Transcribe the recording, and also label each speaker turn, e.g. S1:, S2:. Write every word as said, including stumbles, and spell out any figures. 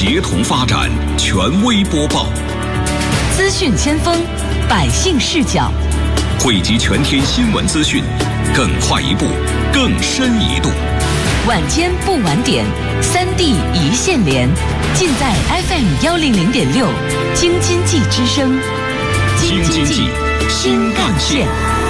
S1: 协同发展，权威播报，
S2: 资讯先锋，百姓视角，
S1: 汇集全天新闻资讯，更快一步，更深一度。
S2: 晚间不晚点，三地一线连，尽在 F M 幺零零点六，京津冀之声，
S1: 京津冀新干线。